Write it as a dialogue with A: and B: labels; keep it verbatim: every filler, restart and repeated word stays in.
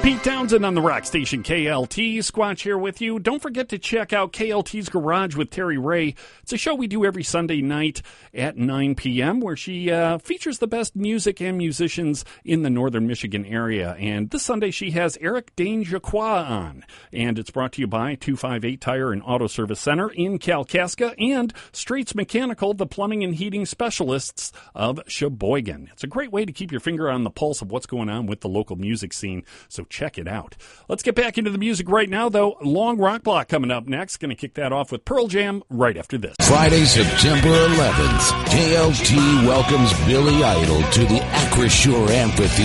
A: Pete Townsend on the rock station K L T. Squatch here with you. Don't forget to check out K L T's Garage with Terry Ray. It's a show we do every Sunday night at nine p.m. where she uh, features the best music and musicians in the northern Michigan area. And this Sunday she has Eric Dangeaqua on. And it's brought to you by two fifty-eight Tire and Auto Service Center in Kalkaska and Straits Mechanical, the plumbing and heating specialists of Sheboygan. It's a great way to keep your finger on the pulse of what's going on with the local music scene. So check it out. Let's get back into the music right now, though. Long Rock Block coming up next. Going to kick that off with Pearl Jam right after this.
B: Friday, September eleventh, K L T welcomes Billy Idol to the Acrisure Amphitheater.